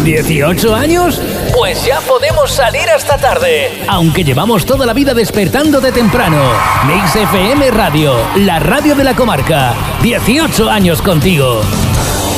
¿18 años? Pues ya podemos salir hasta tarde. Aunque llevamos toda la vida despertando de temprano. Mix FM Radio, la radio de la comarca. 18 años contigo.